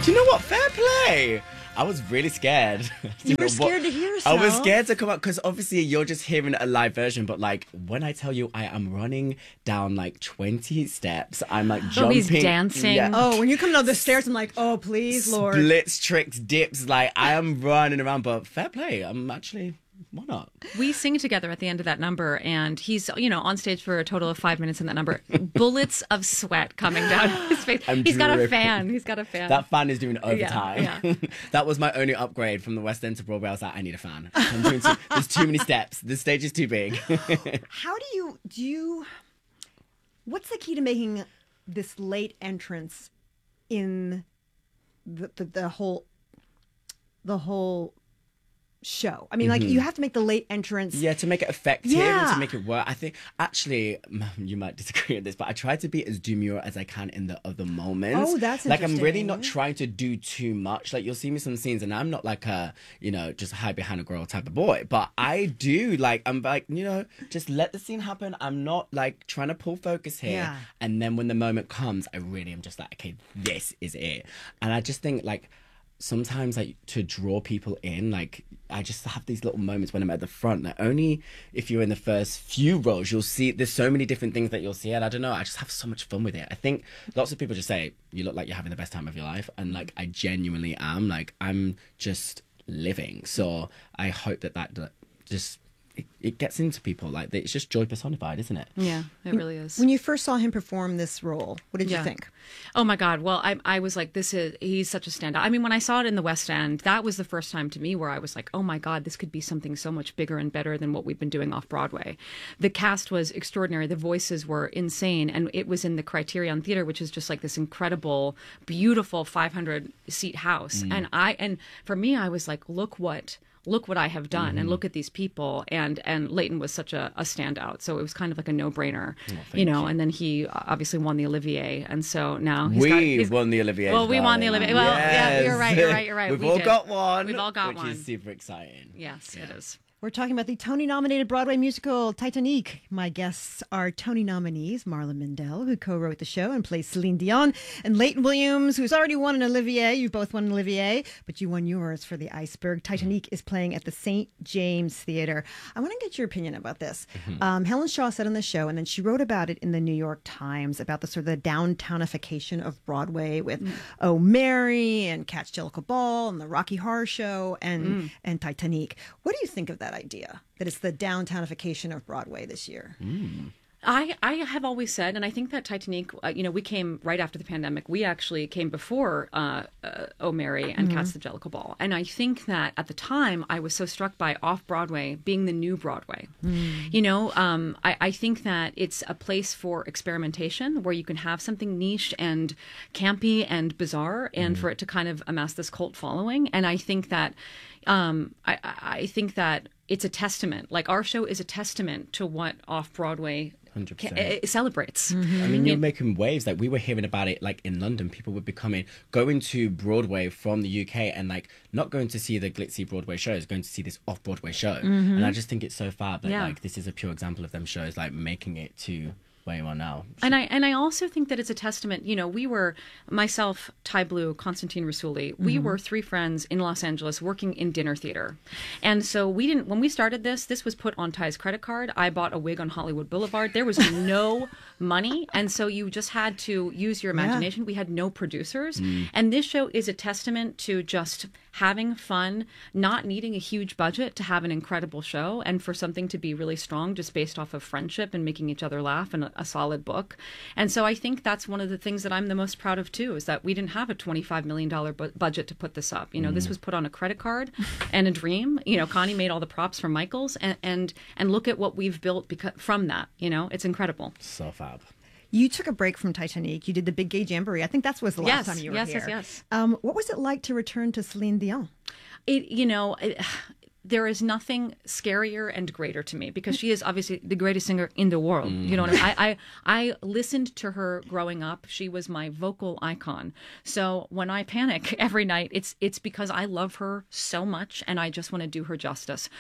Do you know what? Fair play. I was really scared. You were scared to hear yourself. I was scared to come out because obviously you're just hearing a live version, but like when I tell you I am running down like 20 steps, I'm like jumping. Oh, he's dancing. Yeah. Oh, when you come down the stairs, I'm like, oh, please, Lord. Splits, tricks, dips, like I am running around, but fair play. I'm actually, why not? We sing together at the end of that number, and he's, on stage for a total of 5 minutes in that number. Bullets of sweat coming down his face. He's got a fan. He's got a fan. That fan is doing overtime. Yeah. That was my only upgrade from the West End to Broadway. I was like, I need a fan. There's too many steps. The stage is too big. How do you, what's the key to making this late entrance in the whole show? I mean, like, you have to make the late entrance. Yeah, to make it effective, Yeah. to make it work. I think, actually, you might disagree with this, but I try to be as demure as I can in the other moments. Oh, that's like, I'm really interesting. not trying to do too much. Like, you'll see me some scenes, and I'm not like a, just hide behind a girl type of boy. But I do, like, I'm like, just let the scene happen. I'm not, like, trying to pull focus here. Yeah. And then when the moment comes, I really am just like, okay, this is it. And I just think, like, sometimes, like, to draw people in, like, I just have these little moments when I'm at the front. Like, only if you're in the first few rows, you'll see there's so many different things that you'll see. And I don't know, I just have so much fun with it. I think lots of people just say, you look like you're having the best time of your life. And, like, I genuinely am. Like, I'm just living. So I hope that just... It gets into people. Like, it's just joy personified, isn't it? Yeah, it really is. When you first saw him perform this role, what did you think? Oh my God. Well, I was like, he's such a standout. I mean, when I saw it in the West End, that was the first time to me where I was like, oh my God, this could be something so much bigger and better than what we've been doing off Broadway. The cast was extraordinary. The voices were insane. And it was in the Criterion Theater, which is just like this incredible, beautiful 500 seat house. And for me, I was like, look what I have done, and look at these people. And Leighton was such a standout. So it was kind of like a no-brainer, and then he obviously won the Olivier. And so now he's won the Olivier. Well, we won the Olivier. Well, yeah, you're right. We've all got one. We've all got one. Which is super exciting. Yes, it is. We're talking about the Tony-nominated Broadway musical Titanic. My guests are Tony nominees Marla Mindell, who co-wrote the show and plays Celine Dion, and Leighton Williams, who's already won an Olivier. You both won an Olivier, but you won yours for The Iceberg. Titanic is playing at the St. James Theater. I want to get your opinion about this. Helen Shaw said on the show, and then she wrote about it in the New York Times, about the sort of the downtownification of Broadway with Oh, Mary and Cat's Jellicle Ball and the Rocky Horror Show and Titanic. What do you think of that idea, that it's the downtownification of Broadway this year? I have always said, and I think that Titanic, we came right after the pandemic. We actually came before Oh, Mary and Cat's the Jellicle Ball. And I think that at the time, I was so struck by off-Broadway being the new Broadway. I think that it's a place for experimentation where you can have something niche and campy and bizarre, and for it to kind of amass this cult following. And I think that I think that it's a testament. Like, our show is a testament to what off-Broadway 100%. Celebrates. I mean, you're making waves. Like, we were hearing about it, like, in London. People would be going to Broadway from the UK and, like, not going to see the glitzy Broadway shows, going to see this off-Broadway show. And I just think it's so fab that, like, this is a pure example of them shows, like, making it to where you are now. And I also think that it's a testament. We were, myself, Ty Blue, Constantine Rassouli, we were three friends in Los Angeles working in dinner theater. And so when we started this was put on Ty's credit card. I bought a wig on Hollywood Boulevard. There was no money. And so you just had to use your imagination. We had no producers. And this show is a testament to just having fun, not needing a huge budget to have an incredible show, and for something to be really strong just based off of friendship and making each other laugh and a solid book. And so I think that's one of the things that I'm the most proud of too, is that we didn't have a $25 million budget to put this up. This was put on a credit card and a dream. Connie made all the props for Michaels, and look at what we've built from that. It's incredible. So fab. You took a break from Titanic. You did the Big Gay Jamboree. I think that was the last time you were here. Yes. What was it like to return to Celine Dion? There is nothing scarier and greater to me, because she is obviously the greatest singer in the world. You know what I mean? I listened to her growing up. She was my vocal icon. So when I panic every night, it's because I love her so much and I just want to do her justice.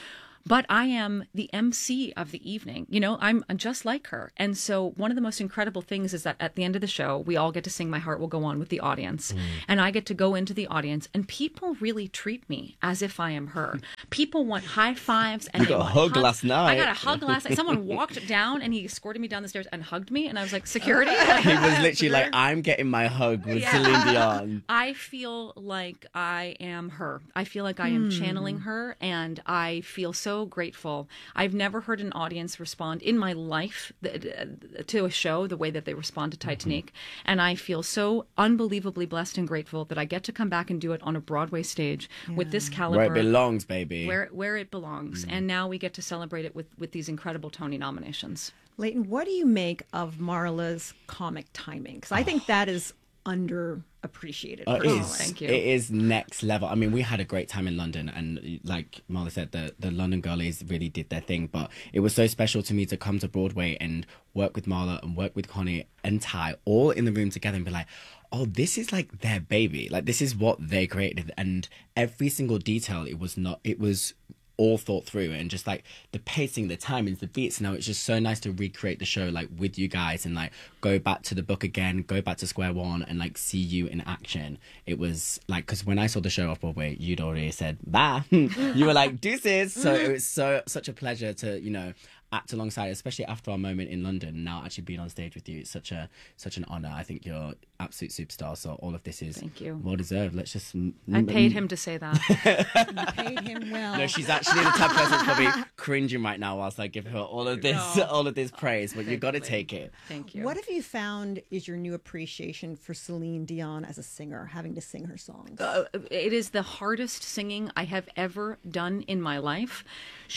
but I am the MC of the evening. You know, I'm just like her. And so one of the most incredible things is that at the end of the show, we all get to sing My Heart Will Go On with the audience. And I get to go into the audience, and people really treat me as if I am her. People want high fives. And You got a hug last night. I got a hug last night. Someone walked down and he escorted me down the stairs and hugged me. And I was like, security? He was literally like, I'm getting my hug with Celine Dion. I feel like I am her. I feel like I am channeling her, and I feel so grateful. I've never heard an audience respond in my life to a show the way that they respond to Titanic, and I feel so unbelievably blessed and grateful that I get to come back and do it on a Broadway stage with this caliber. Where it belongs, baby. Where it belongs. And now we get to celebrate it with these incredible Tony nominations. Leighton, what do you make of Marla's comic timing? Because I think that is underappreciated. It personally. is. Thank you. It is next level. I mean, we had a great time in London, and like Marla said, the London girlies really did their thing. But it was so special to me to come to Broadway and work with Marla and work with Connie and Ty all in the room together and be like, oh, this is like their baby. Like, this is what they created. And every single detail, it was all thought through, and just like the pacing, the timings, the beats. Now it's just so nice to recreate the show like with you guys and like go back to the book again, go back to square one and like see you in action. It was like, because when I saw the show off Broadway, you'd already said bye. You were like deuces. So it was such a pleasure to, you know, act alongside, especially after our moment in London. Now actually being on stage with you, it's such an honor. I think you're absolute superstar, so all of this is Thank you. well deserved. Let's just I paid him to say that. Paid him well. no, she's actually the type of person that's probably cringing right now whilst I give her all of this praise, but you got to take it. Thank you. What have you found is your new appreciation for Celine Dion as a singer, having to sing her songs? It is the hardest singing I have ever done in my life.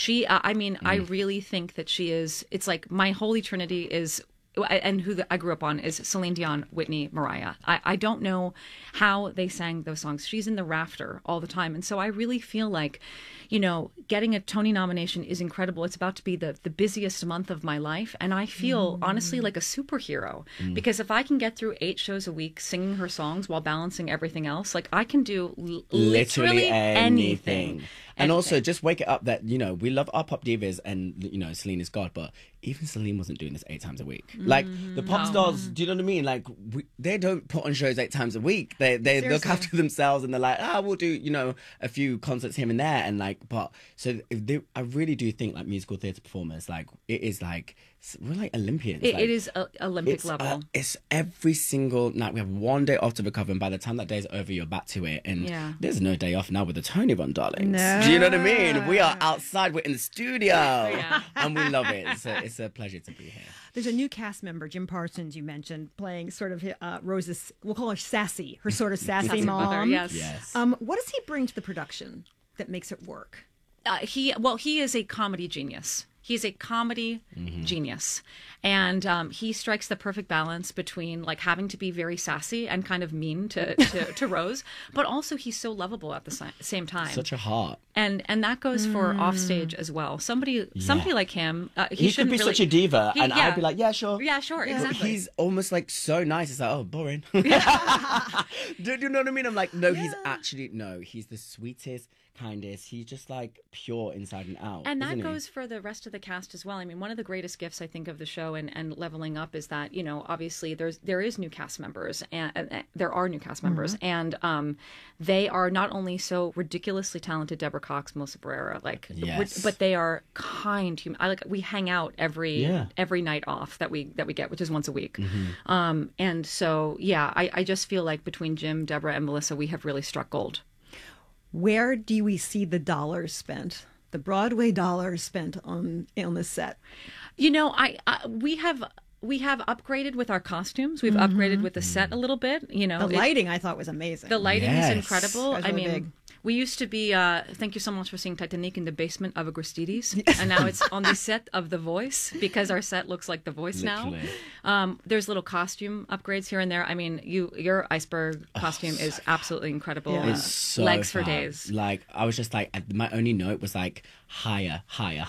I really think that she is, it's like my holy trinity is, and who I grew up on is Celine Dion, Whitney, Mariah. I don't know how they sang those songs. She's in the rafter all the time. And so I really feel like, you know, getting a Tony nomination is incredible. It's about to be the busiest month of my life. And I feel honestly like a superhero because if I can get through 8 shows a week singing her songs while balancing everything else, like I can do literally anything. And also just wake it up that, you know, we love our pop divas and, you know, Celine is God, but even Celine wasn't doing this 8 times a week. Like the pop stars, do you know what I mean? Like they don't put on shows 8 times a week. They look after themselves and they're like, we'll do, you know, a few concerts here and there. And like, but so I really do think like musical theatre performers, like it is like, we're like Olympians. It is Olympic level. It's every single night. We have one day off to recover, and by the time that day's over, you're back to it. And there's no day off now with the Tony Run, darlings. No. Do you know what I mean? We are outside. We're in the studio, and we love it. It's a pleasure to be here. There's a new cast member, Jim Parsons, you mentioned, playing sort of Rose's, we'll call her Sassy, her sort of sassy mom. Mother, yes. What does he bring to the production that makes it work? He is a comedy genius. He's a comedy genius. And he strikes the perfect balance between like having to be very sassy and kind of mean to Rose, but also he's so lovable at the same time. Such a heart. And that goes for offstage as well. Somebody like him, he could be really, such a diva, and I'd be like, yeah, sure. Yeah, sure, exactly. He's almost like so nice. It's like, oh, boring. Do you know what I mean? I'm like, no, he's the sweetest, kindest. He's just like pure inside and out. And that goes for the rest of the cast as well. I mean, one of the greatest gifts I think of the show and leveling up is that, you know, obviously there is new cast members and there are new cast members and they are not only so ridiculously talented, Deborah Cox, Melissa Barrera, but they are kind human. We hang out every night off that we get, which is once a week. And so I just feel like between Jim, Deborah, and Melissa, we have really struck gold. Where do we see the dollars spent? The Broadway dollars spent on this set? You know, we have upgraded with our costumes. We've upgraded with the set a little bit. You know, the lighting I thought was amazing. The lighting is incredible. I mean, big. We used to be, thank you so much for seeing Titanic in the basement of Agristides. And now it's on the set of The Voice because our set looks like The Voice now. There's little costume upgrades here and there. I mean, your iceberg costume is absolutely incredible. Yeah. It's so legs fun. for days. Like, I was just like, my only note was like, higher.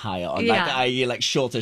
Like shorter.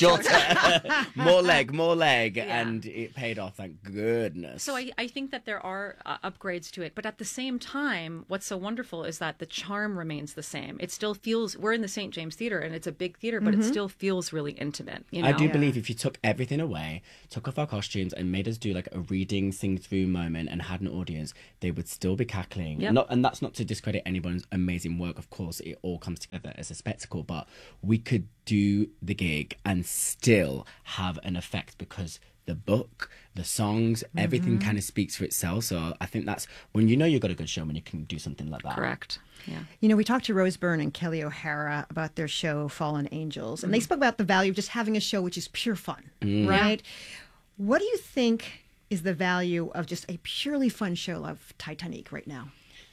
more leg. And it paid off, thank goodness. So I think that there are upgrades to it. But at the same time, what's so wonderful is that the charm remains the same. It still feels, we're in the St. James Theatre and it's a big theater, but it still feels really intimate. You know? I do believe if you took everything away, took off our costumes and made us do like a reading, sing through moment and had an audience, they would still be cackling. Yep. And that's not to discredit anyone's amazing work. Of course, it all comes together as a spectacle, but we could do the gig and still have an effect because the book, the songs, everything kind of speaks for itself. So I think that's when you know you've got a good show when you can do something like that. Correct. Yeah. You know, we talked to Rose Byrne and Kelly O'Hara about their show Fallen Angels, and they spoke about the value of just having a show which is pure fun, right? What do you think is the value of just a purely fun show like Titanic right now?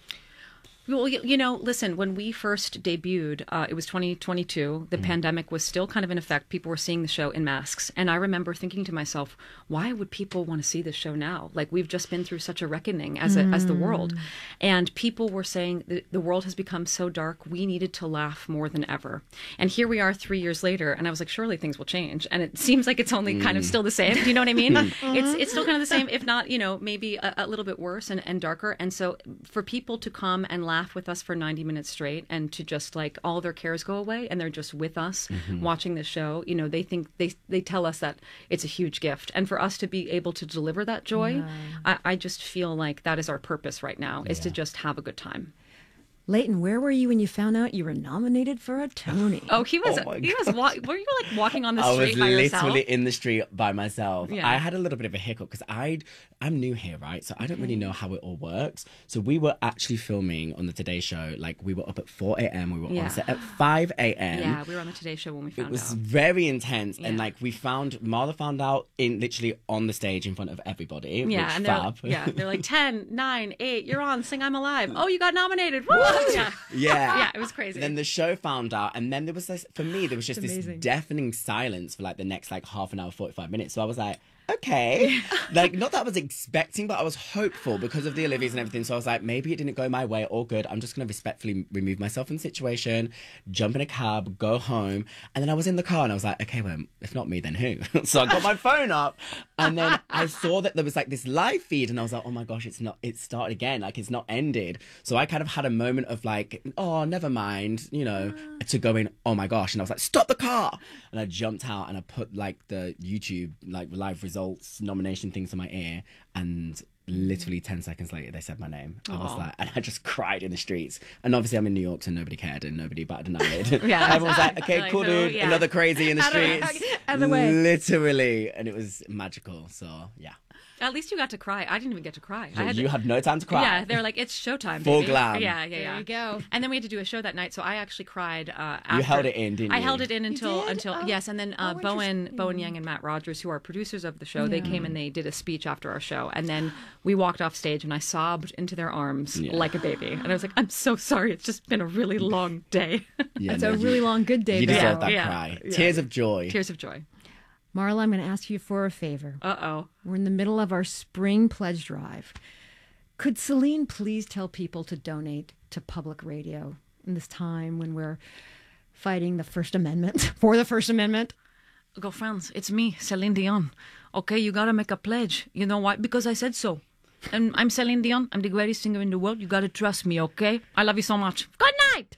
Well, you know, listen, when we first debuted, it was 2022. The pandemic was still kind of in effect. People were seeing the show in masks. And I remember thinking to myself, why would people want to see this show now? Like, we've just been through such a reckoning as the world. And people were saying the world has become so dark, we needed to laugh more than ever. And here we are 3 years later, and I was like, surely things will change. And it seems like it's only kind of still the same. Do you know what I mean? It's still kind of the same, if not, you know, maybe a little bit worse and darker. And so for people to come and laugh with us for 90 minutes straight and to just like all their cares go away and they're just with us watching the show, you know, they think they tell us that it's a huge gift. And for us to be able to deliver that joy, I just feel like that is our purpose right now, is to just have a good time. Leighton, where were you when you found out you were nominated for a Tony? Oh, he was. Were you like walking on the street by yourself? I was literally in the street by myself. Yeah. I had a little bit of a hiccup because I'm new here, right? So I don't really know how it all works. So we were actually filming on the Today Show. Like, we were up at 4 a.m. We were on set at 5 a.m. Yeah, we were on the Today Show when we found out. It was very intense. And like, Marla found out literally on the stage in front of everybody. Yeah, which and fab. they're like 10, 9, 8, you're on, sing I'm Alive. Oh, you got nominated. Woo! Yeah. Yeah. It was crazy. Then the show found out, and then there was this, for me, there was just this amazing. deafening silence for like the next like half an hour, 45 minutes. So I was like, okay. Like, not that I was expecting, but I was hopeful because of the Olivias and everything. So I was like, maybe it didn't go my way, all good. I'm just going to respectfully remove myself from the situation, jump in a cab, go home. And then I was in the car and I was like, okay, well, if not me, then who? So I got my phone up and then I saw that there was like this live feed and I was like, oh my gosh, it started again. Like, it's not ended. So I kind of had a moment of like, oh, never mind, you know, to go in, oh my gosh. And I was like, stop the car. And I jumped out and I put like the YouTube, like live results nomination things in my ear, and literally 10 seconds later they said my name. I was like, and I just cried in the streets. And obviously I'm in New York, so nobody cared and nobody batted an eyelid. Everyone was like, okay, cool, dude, another crazy in the streets. Out of the way. Literally. And it was magical. So yeah. At least you got to cry. I didn't even get to cry. So you had no time to cry. Yeah, they were like, it's showtime, Full baby. glam. Yeah. There you go. And then we had to do a show that night, so I actually cried after. You held it in, didn't you? I held it in until Oh. yes, and then Bowen Yang and Matt Rogers, who are producers of the show, they came and they did a speech after our show, and then we walked off stage and I sobbed into their arms like a baby, and I was like, I'm so sorry, it's just been a really long day. Yeah, It's a really long good day. You though. deserve that Yeah. cry. Tears of joy. Tears of joy. Marla, I'm going to ask you for a favor. Uh-oh. We're in the middle of our spring pledge drive. Could Celine please tell people to donate to public radio in this time when we're fighting the First Amendment, for the First Amendment? Girlfriends, it's me, Celine Dion. Okay, you gotta make a pledge. You know why? Because I said so. And I'm Celine Dion. I'm the greatest singer in the world. You gotta trust me, okay? I love you so much. Good night!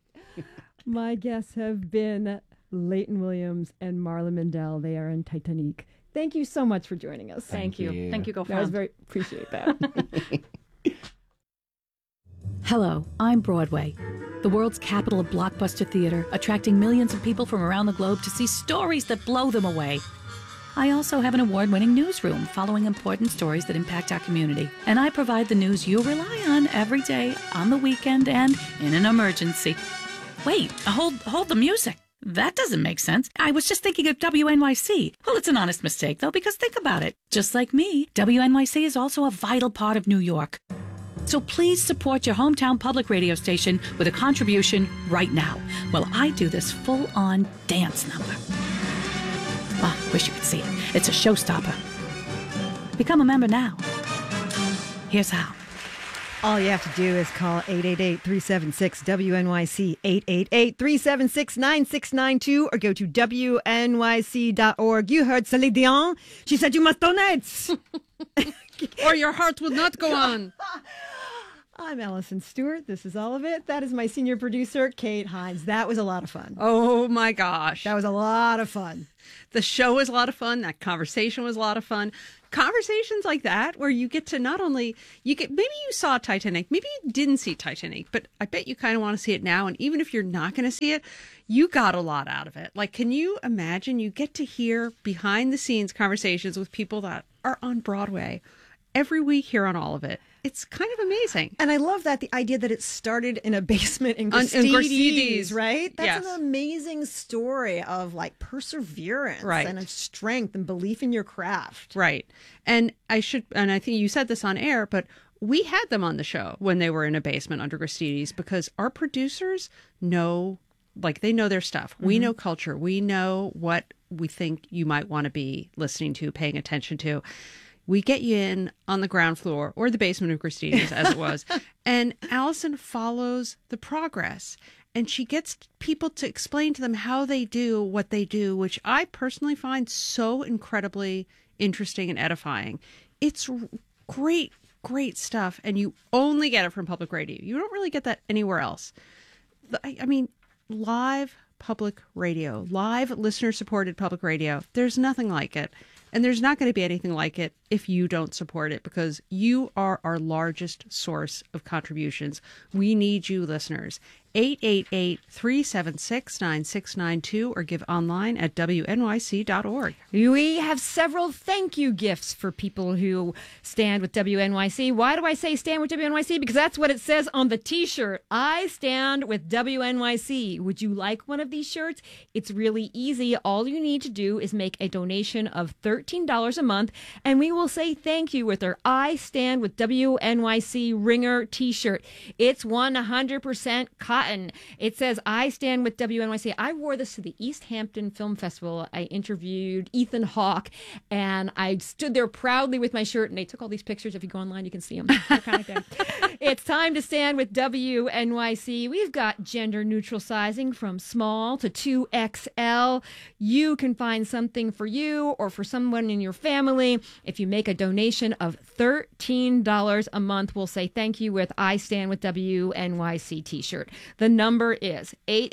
My guests have been Leighton Williams and Marla Mindell. They are in Titanic. Thank you so much for joining us. Thank you. Thank you, That was girlfriend. appreciate that. Hello, I'm Broadway, the world's capital of blockbuster theater, attracting millions of people from around the globe to see stories that blow them away. I also have an award-winning newsroom following important stories that impact our community. And I provide the news you rely on every day, on the weekend, and in an emergency. Wait, hold the music. That doesn't make sense. I was just thinking of WNYC. Well, it's an honest mistake, though, because think about it. Just like me, WNYC is also a vital part of New York. So please support your hometown public radio station with a contribution right now. While I do this full-on dance number. Ah, wish you could see it. It's a showstopper. Become a member now. Here's how. All you have to do is call 888-376-WNYC, 888-376-9692, or go to WNYC.org. You heard Celine Dion. She said you must donate. Or your heart will not go on. I'm Allison Stewart. This is All of It. That is my senior producer, Kate Hines. That was a lot of fun. Oh my gosh. That was a lot of fun. The show was a lot of fun. That conversation was a lot of fun. Conversations like that where you get to not only, maybe you saw Titanic, maybe you didn't see Titanic, but I bet you kind of want to see it now. And even if you're not going to see it, you got a lot out of it. Like, can you imagine you get to hear behind the scenes conversations with people that are on Broadway every week here on All of It? It's kind of amazing. And I love that, the idea that it started in a basement in Gristedes, Gristedes, right? That's yes. an amazing story of like perseverance and of strength and belief in your craft. Right. And I think you said this on air, but we had them on the show when they were in a basement under Gristedes because our producers know, like, they know their stuff. We know culture. We know what we think you might want to be listening to, paying attention to. We get you in on the ground floor or the basement of Gristedes, as it was. And Allison follows the progress. And she gets people to explain to them how they do what they do, which I personally find so incredibly interesting and edifying. It's great, great stuff. And you only get it from public radio. You don't really get that anywhere else. I mean, live public radio, live listener-supported public radio, there's nothing like it. And there's not going to be anything like it if you don't support it, because you are our largest source of contributions. We need you, listeners. 888-376-9692 or give online at wnyc.org. We have several thank you gifts for people who stand with WNYC. Why do I say stand with WNYC? Because that's what it says on the t-shirt. I stand with WNYC. Would you like one of these shirts? It's really easy. All you need to do is make a donation of $13 a month, and we will say thank you with our I Stand with WNYC Ringer t-shirt. It's 100% cotton. It says, I stand with WNYC. I wore this to the East Hampton Film Festival. I interviewed Ethan Hawke, and I stood there proudly with my shirt, and they took all these pictures. If you go online, you can see them. They're kind of good. It's time to stand with WNYC. We've got gender neutral sizing from small to 2XL. You can find something for you or for someone in your family. If you make a donation of $13 a month, we'll say thank you with I Stand with WNYC t-shirt. The number is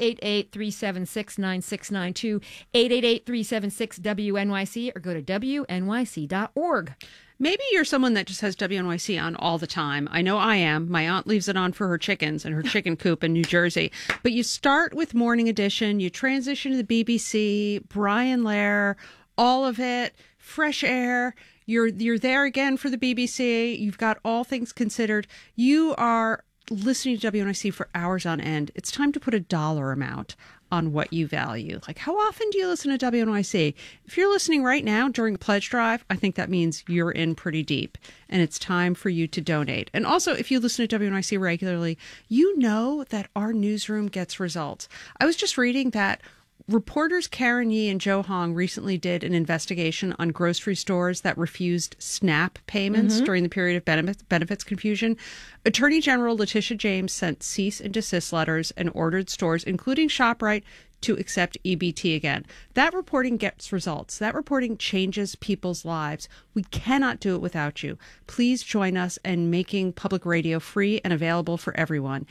888-376-9692, 888-376-WNYC, or go to WNYC.org. Maybe you're someone that just has WNYC on all the time. I know I am. My aunt leaves it on for her chickens and her chicken coop in New Jersey. But you start with Morning Edition, you transition to the BBC, Brian Lehrer, All of It, Fresh Air. You're there again for the BBC. You've got All Things Considered. You are listening to WNYC for hours on end. It's time to put a dollar amount on what you value. Like, how often do you listen to WNYC? If you're listening right now during a pledge drive, I think that means you're in pretty deep, and it's time for you to donate. And also, if you listen to WNYC regularly, you know that our newsroom gets results. I was just reading that reporters Karen Yee and Joe Hong recently did an investigation on grocery stores that refused SNAP payments during the period of benefits confusion. Attorney General Letitia James sent cease and desist letters and ordered stores, including ShopRite, to accept EBT again. That reporting gets results. That reporting changes people's lives. We cannot do it without you. Please join us in making public radio free and available for everyone.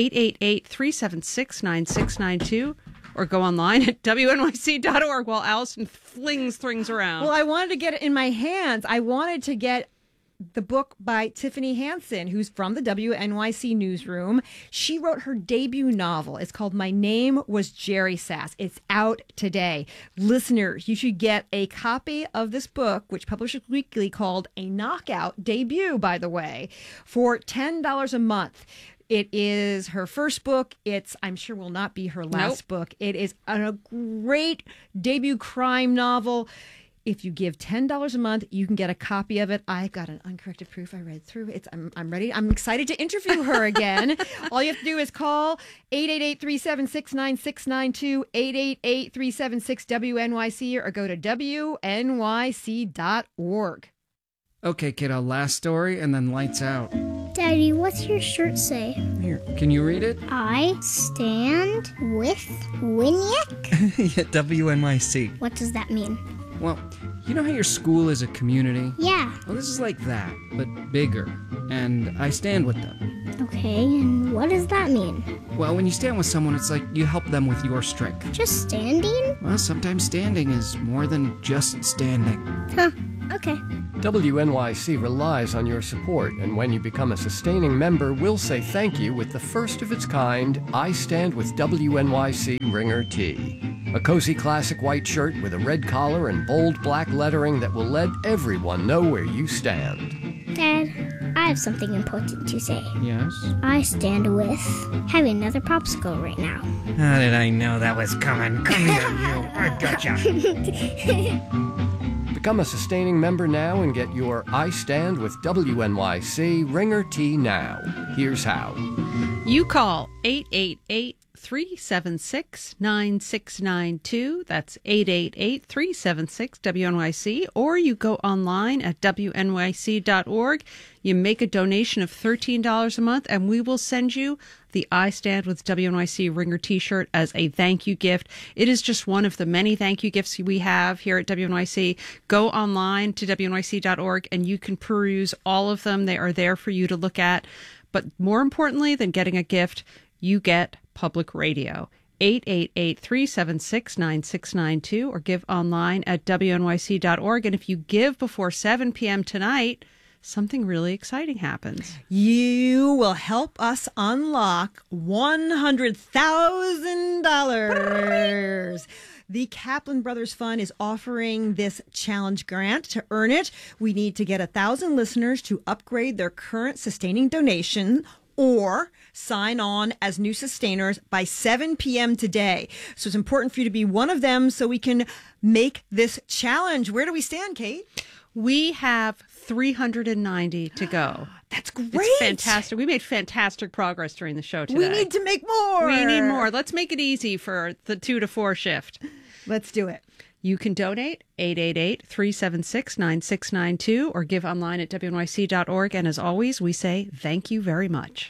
888-376-9692. Or go online at WNYC.org while Allison flings things around. Well, I wanted to get it in my hands. I wanted to get the book by Tiffany Hansen, who's from the WNYC newsroom. She wrote her debut novel. It's called My Name Was Jerry Sass. It's out today. Listeners, you should get a copy of this book, which Publishers Weekly called a knockout debut, by the way, for $10 a month. It is her first book. I'm sure will not be her last book. It is a great debut crime novel. If you give $10 a month, you can get a copy of it. I've got an uncorrected proof. I read through it. I'm ready. I'm excited to interview her again. All you have to do is call 888-376-9692, 888-376-WNYC, or go to WNYC.org. Okay, kiddo, last story and then lights out. Daddy, what's your shirt say? Here, can you read it? I stand with WNYC? Yeah, WNYC. What does that mean? Well, you know how your school is a community? Yeah. Well, this is like that, but bigger. And I stand with them. Okay, and what does that mean? Well, when you stand with someone, it's like you help them with your strength. Just standing? Well, sometimes standing is more than just standing. Huh, okay. WNYC relies on your support, and when you become a sustaining member, we'll say thank you with the first of its kind I Stand with WNYC Ringer Tee. A cozy classic white shirt with a red collar and bold black lettering that will let everyone know where you stand. Dad, I have something important to say. Yes? I stand with having another popsicle right now. How did I know that was coming? Come here, you. I gotcha. Become a sustaining member now and get your I Stand with WNYC Ringer Tee now. Here's how. You call 888-376-9692. That's 888-376-WNYC. Or you go online at WNYC.org. You make a donation of $13 a month, and we will send you the I Stand with WNYC Ringer t-shirt as a thank you gift. It is just one of the many thank you gifts we have here at WNYC. Go online to WNYC.org, and you can peruse all of them. They are there for you to look at. But more importantly than getting a gift, you get public radio. 888-376-9692 or give online at WNYC.org. And if you give before 7 p.m. tonight, something really exciting happens. You will help us unlock $100,000. The Kaplan Brothers Fund is offering this challenge grant. To earn it, we need to get 1,000 listeners to upgrade their current sustaining donation or sign on as new sustainers by 7 p.m. today. So it's important for you to be one of them so we can make this challenge. Where do we stand, Kate? We have 390 to go. That's great. It's fantastic. We made fantastic progress during the show today. We need to make more. We need more. Let's make it easy for the 2 to 4 shift. Let's do it. You can donate 888-376-9692 or give online at WNYC.org. And as always, we say thank you very much.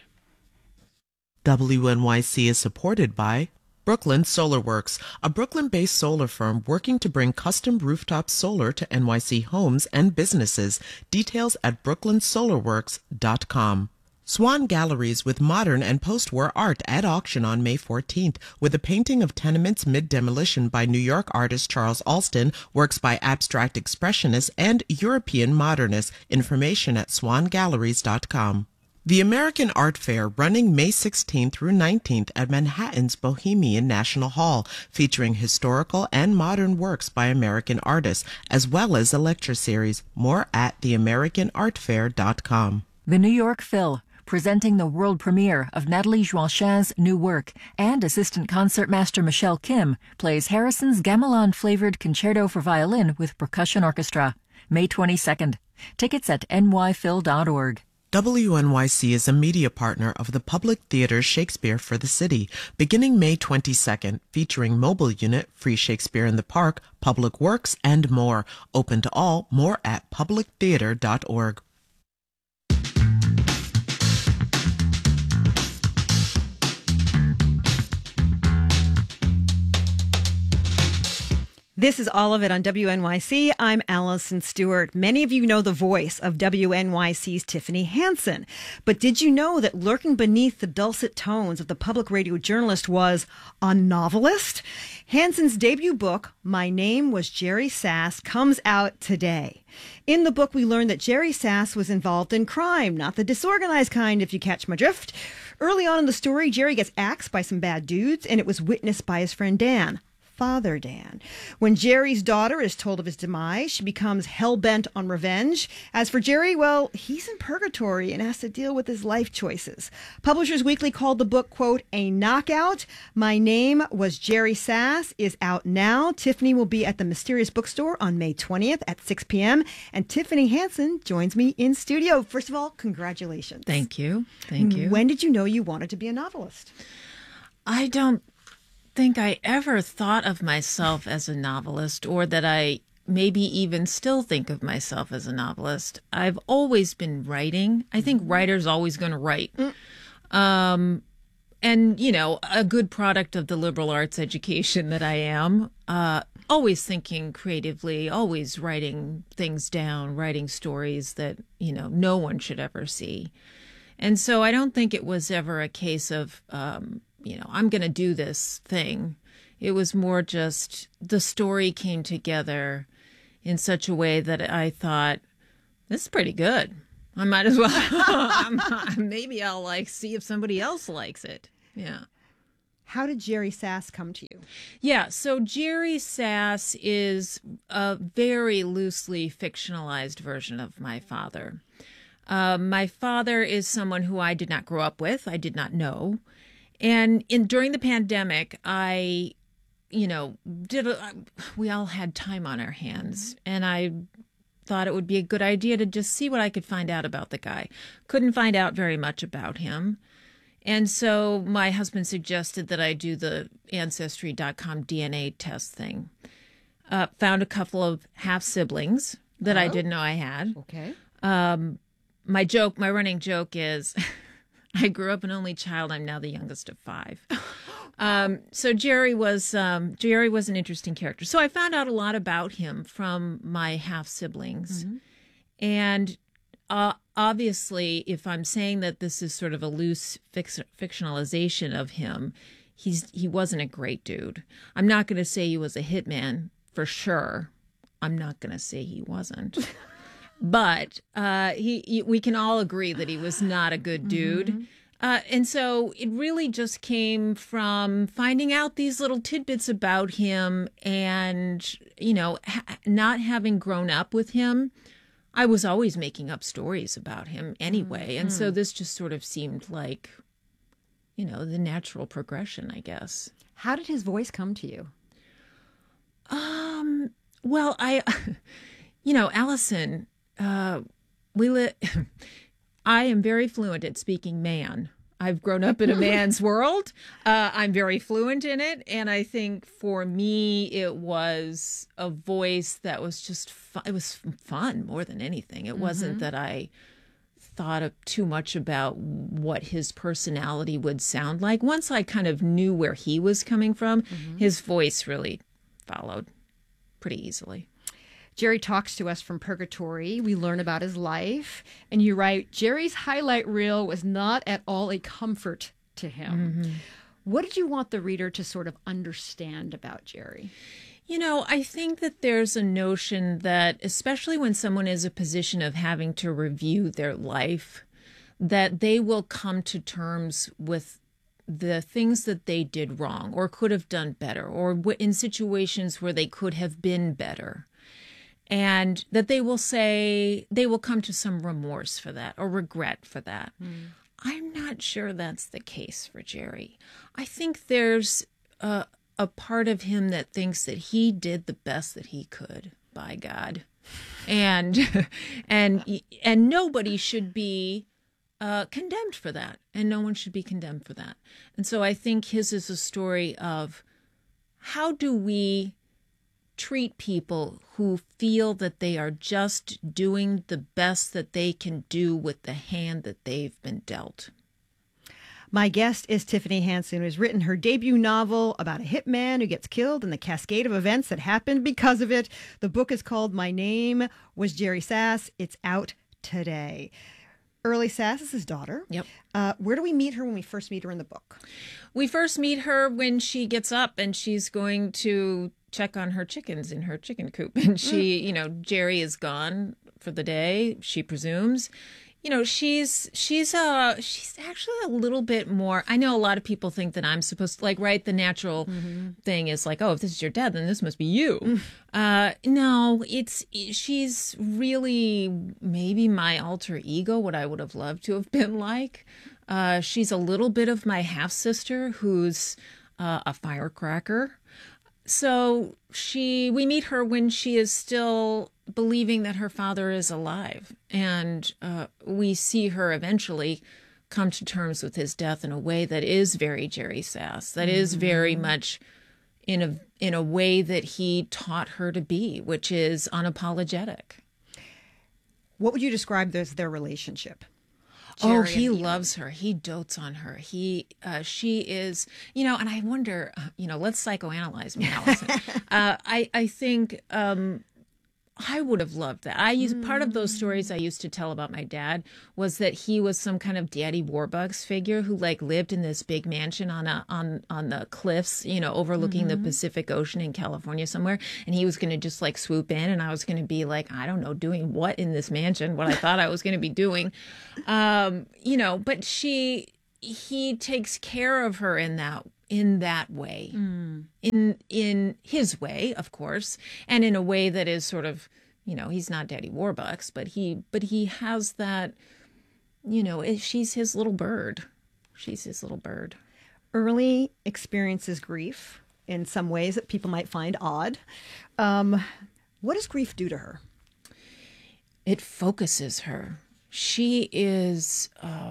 WNYC is supported by Brooklyn Solar Works, a Brooklyn-based solar firm working to bring custom rooftop solar to NYC homes and businesses. Details at brooklynsolarworks.com. Swan Galleries with modern and post-war art at auction on May 14th with a painting of tenements mid-demolition by New York artist Charles Alston, works by abstract expressionists and European modernists. Information at swangalleries.com. The American Art Fair running May 16th through 19th at Manhattan's Bohemian National Hall, featuring historical and modern works by American artists, as well as a lecture series. More at theamericanartfair.com. The New York Phil, presenting the world premiere of Nathalie Joachin's new work, and assistant concertmaster Michelle Kim plays Harrison's gamelan-flavored concerto for violin with percussion orchestra. May 22nd. Tickets at nyphil.org. WNYC is a media partner of the Public Theater's Shakespeare for the City, beginning May 22nd, featuring mobile unit, free Shakespeare in the Park, public works, and more. Open to all. More at publictheater.org. This is all of it on WNYC. I'm Allison Stewart. Many of you know the voice of WNYC's Tiffany Hansen. But did you know that lurking beneath the dulcet tones of the public radio journalist was a novelist? Hansen's debut book, My Name Was Jerry Sass, comes out today. In the book, we learn that Jerry Sass was involved in crime, not the disorganized kind, if you catch my drift. Early on in the story, Jerry gets axed by some bad dudes, and it was witnessed by his friend Dan. Father Dan. When Jerry's daughter is told of his demise, she becomes hell-bent on revenge. As for Jerry, well, he's in purgatory and has to deal with his life choices. Publishers Weekly called the book, quote, a knockout. My Name Was Jerry Sass is out now. Tiffany will be at the Mysterious Bookstore on May 20th at 6 p.m. And Tiffany Hansen joins me in studio. First of all, congratulations. Thank you. Thank you. When did you know you wanted to be a novelist? I don't think I ever thought of myself as a novelist, or that I maybe even still think of myself as a novelist. I've always been writing. I think writers always going to write. And, you know, a good product of the liberal arts education that I am, always thinking creatively, always writing things down, writing stories that, you know, no one should ever see. And so I don't think it was ever a case of, I'm going to do this thing. It was more just the story came together in such a way that I thought, this is pretty good. I might as well. Maybe I'll see if somebody else likes it. Yeah. How did Jerry Sass come to you? Yeah, so Jerry Sass is a very loosely fictionalized version of my father. My father is someone who I did not grow up with. I did not know. And during the pandemic, we all had time on our hands, and I thought it would be a good idea to just see what I could find out about the guy. Couldn't find out very much about him. And so my husband suggested that I do the Ancestry.com DNA test thing. Found a couple of half-siblings that I didn't know I had. Okay. My running joke is I grew up an only child. I'm now the youngest of 5. So Jerry was an interesting character. So I found out a lot about him from my half-siblings. Mm-hmm. And obviously, if I'm saying that this is sort of a loose fictionalization of him, he wasn't a great dude. I'm not going to say he was a hitman for sure. I'm not going to say he wasn't. But we can all agree that he was not a good dude. Mm-hmm. And so it really just came from finding out these little tidbits about him and, not having grown up with him. I was always making up stories about him anyway. Mm-hmm. And so this just sort of seemed like, the natural progression, I guess. How did his voice come to you? Well, Allison, I am very fluent at speaking man. I've grown up in a man's world. I'm very fluent in it. And I think for me, it was a voice that was just fun. It was fun more than anything. It wasn't that I thought too much about what his personality would sound like. Once I kind of knew where he was coming from, his voice really followed pretty easily. Jerry talks to us from purgatory. We learn about his life. And you write, Jerry's highlight reel was not at all a comfort to him. Mm-hmm. What did you want the reader to sort of understand about Jerry? I think that there's a notion that, especially when someone is in a position of having to review their life, that they will come to terms with the things that they did wrong or could have done better, or in situations where they could have been better. And that they will come to some remorse for that or regret for that. Mm. I'm not sure that's the case for Jerry. I think there's a part of him that thinks that he did the best that he could, by God. And nobody should be condemned for that. And no one should be condemned for that. And so I think his is a story of how do we treat people who feel that they are just doing the best that they can do with the hand that they've been dealt. My guest is Tiffany Hansen, who has written her debut novel about a hitman who gets killed and the cascade of events that happened because of it. The book is called My Name Was Jerry Sass. It's out today. Early Sass is his daughter. Yep. Where do we meet her when we first meet her in the book? We first meet her when she gets up and she's going to check on her chickens in her chicken coop. And she, Jerry is gone for the day, she presumes. She's actually a little bit more. I know a lot of people think that I'm supposed to, right? The natural thing is like, oh, if this is your dad, then this must be you. No, she's really maybe my alter ego, what I would have loved to have been like. She's a little bit of my half sister who's a firecracker. So we meet her when she is still believing that her father is alive. And we see her eventually come to terms with his death in a way that is very Jerry Sass, that is very much in a way that he taught her to be, which is unapologetic. What would you describe as their relationship? Jerry he loves her. He dotes on her. She is, and I wonder, let's psychoanalyze me, Allison. I think I would have loved that. Part of those stories I used to tell about my dad was that he was some kind of Daddy Warbucks figure who like lived in this big mansion on the cliffs, overlooking the Pacific Ocean in California somewhere. And he was going to just like swoop in, and I was going to be like, I don't know, doing what in this mansion, what I thought I was going to be doing. But he takes care of her in that way, in his way, of course, and in a way that is sort of, he's not Daddy Warbucks, but he has that, she's his little bird. She's his little bird. Early experiences grief in some ways that people might find odd. What does grief do to her? It focuses her. She is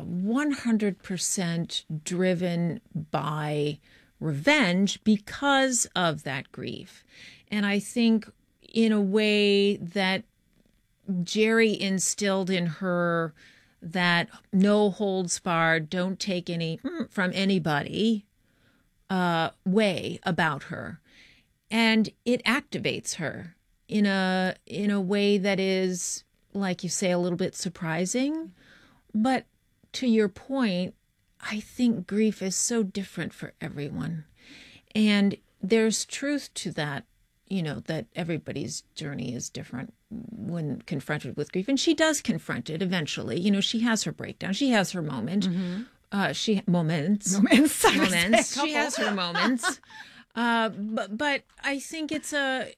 100% driven by revenge because of that grief. And I think in a way that Jerry instilled in her that no holds barred, don't take any from anybody way about her. And it activates her in a way that is, like you say, a little bit surprising. But to your point, I think grief is so different for everyone. And there's truth to that, that everybody's journey is different when confronted with grief. And she does confront it eventually. She has her breakdown. She has her moment. Moments. She has her moments. But I think it's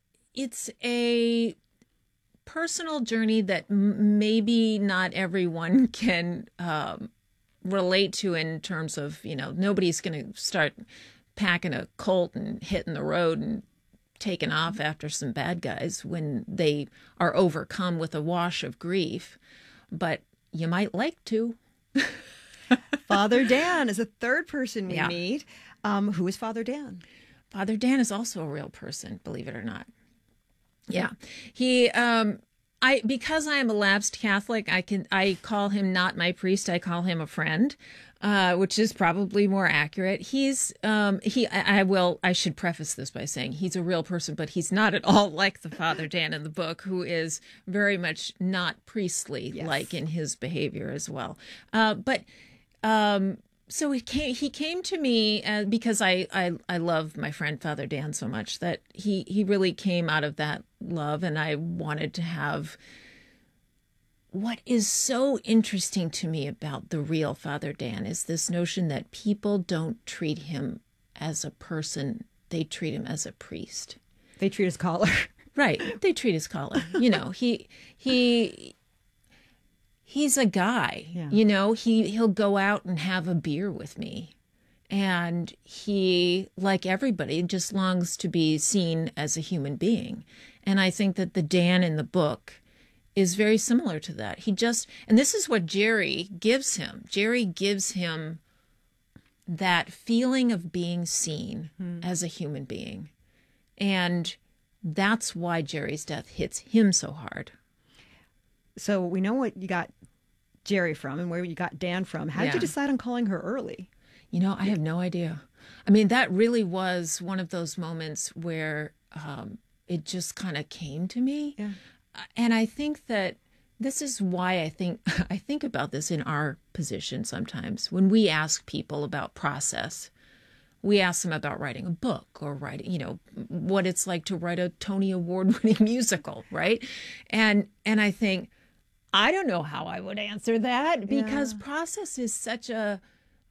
a personal journey that maybe not everyone can relate to in terms of, nobody's going to start packing a Colt and hitting the road and taking off after some bad guys when they are overcome with a wash of grief. But you might like to. Father Dan is a third person we meet. Who is Father Dan? Father Dan is also a real person, believe it or not. Yeah. He, because I am a lapsed Catholic, I call him not my priest. I call him a friend, which is probably more accurate. I should preface this by saying he's a real person, but he's not at all like the Father Dan in the book, who is very much not priestly, like in his behavior as well. So he came to me because I love my friend Father Dan so much that he really came out of that love, and I wanted to have what is so interesting to me about the real Father Dan is this notion that people don't treat him as a person, they treat him as a priest. They treat his collar. Right. They treat his collar. He's a guy, he'll go out and have a beer with me. And he, like everybody, just longs to be seen as a human being. And I think that the Dan in the book is very similar to that. And this is what Jerry gives him. Jerry gives him that feeling of being seen as a human being. And that's why Jerry's death hits him so hard. So we know what you got Jerry from and where you got Dan from. How did you decide on calling her Early? I have no idea. I mean, that really was one of those moments where it just kind of came to me. Yeah. And I think that this is why I think about this in our position sometimes. When we ask people about process, we ask them about writing a book or writing, what it's like to write a Tony Award-winning musical, right? And I think, I don't know how I would answer that because process is such a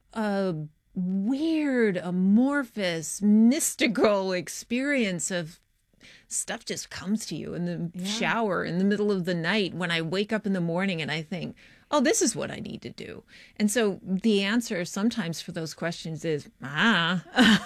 weird, amorphous, mystical experience of stuff just comes to you in the shower, in the middle of the night, when I wake up in the morning and I think, oh, this is what I need to do. And so the answer sometimes for those questions is, Well,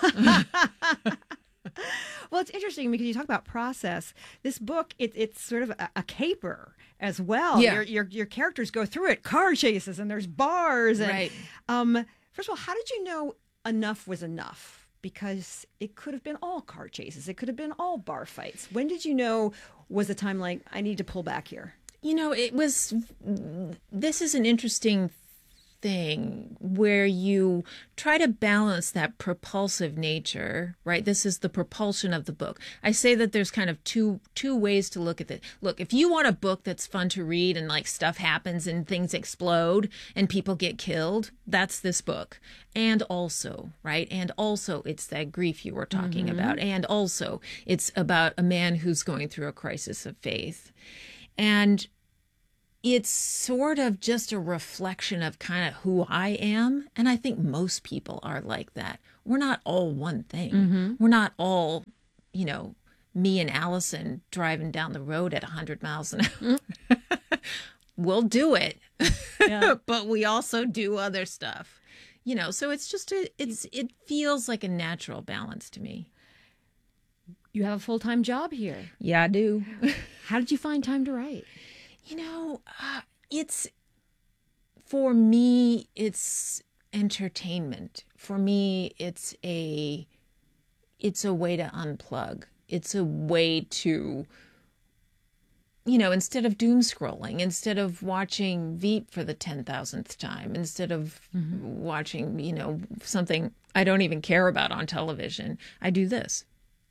it's interesting because you talk about process. This book, it's sort of a caper as well. Yeah. Your characters go through it, car chases, and there's bars. And, right. First of all, how did you know enough was enough? Because it could have been all car chases. It could have been all bar fights. When did you know was the time like, I need to pull back here? This is an interesting thing where you try to balance that propulsive nature, right? This is the propulsion of the book. I say that there's kind of two ways to look at it. Look, if you want a book that's fun to read and like stuff happens and things explode and people get killed, that's this book. And also, right? And also it's that grief you were talking about. And also it's about a man who's going through a crisis of faith. And it's sort of just a reflection of kind of who I am. And I think most people are like that. We're not all one thing. We're not all, you know, me and Allison driving down the road at 100 miles an hour. We'll do it. Yeah. But we also do other stuff. You know, so it's just it feels like a natural balance to me. You have a full-time job here. Yeah, I do. How did you find time to write? You know, for me, it's entertainment. For me, it's a way to unplug. It's a way to, you know, instead of doom scrolling, instead of watching Veep for the 10,000th time, instead of watching, you know, something I don't even care about on television, I do this.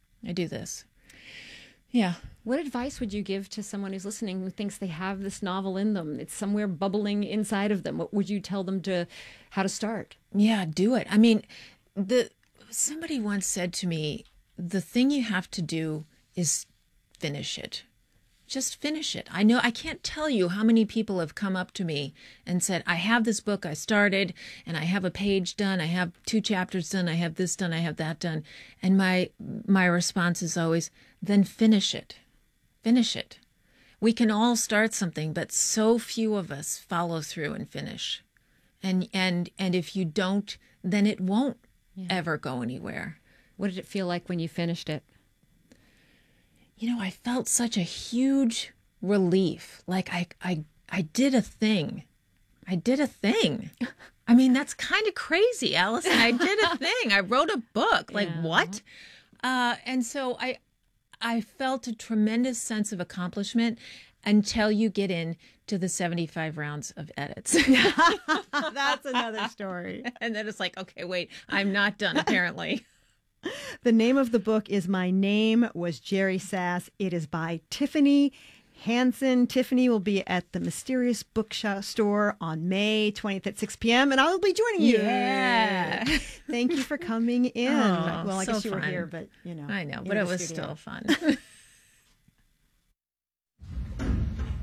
Yeah. What advice would you give to someone who's listening who thinks they have this novel in them? It's somewhere bubbling inside of them. What would you tell them how to start? Yeah, do it. I mean, somebody once said to me, the thing you have to do is finish it. Just finish it. I know I can't tell you how many people have come up to me and said, I have this book I started and I have a page done. I have 2 chapters done. I have this done. I have that done. And my response is always, then finish it. Finish it. We can all start something, but so few of us follow through and finish. And if you don't, then it won't ever go anywhere. What did it feel like when you finished it? You know, I felt such a huge relief. Like I did a thing. I did a thing. I mean, that's kind of crazy, Allison. I did a thing. I wrote a book. Like, what? And so I felt a tremendous sense of accomplishment until you get into the 75 rounds of edits. That's another story. And then it's like, okay, wait, I'm not done, apparently. The name of the book is My Name Was Jerry Sass. It is by Tiffany Hansen. Tiffany will be at the Mysterious Bookstore on May 20th at 6 p.m. and I will be joining you. Yeah. Thank you for coming in. Oh, well, I so guess you were fun. here, but you know. I know, but it was still fun.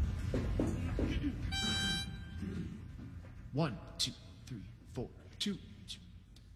One, two, three, four, two.